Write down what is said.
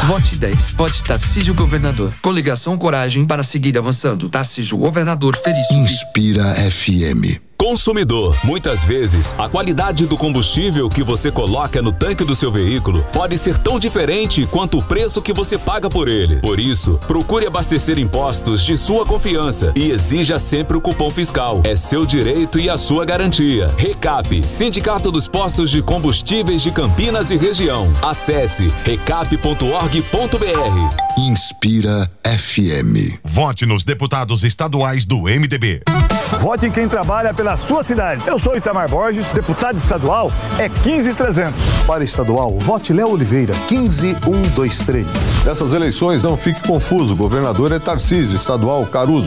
Vote 10. Vote Tarcísio Governador. Coligação Coragem para seguir avançando. Tarcísio Governador feliz. Inspira FM. Consumidor, muitas vezes, a qualidade do combustível que você coloca no tanque do seu veículo pode ser tão diferente quanto o preço que você paga por ele. Por isso, procure abastecer em postos de sua confiança e exija sempre o cupom fiscal. É seu direito e a sua garantia. Recap, Sindicato dos Postos de Combustíveis de Campinas e Região. Acesse recap.org.br. Inspira FM. Vote nos deputados estaduais do MDB. Vote em quem trabalha pela sua cidade. Eu sou Itamar Borges, deputado estadual é 15300. Para estadual, vote Léo Oliveira, 15123. Nessas eleições, não fique confuso. Governador é Tarcísio, estadual Caruso.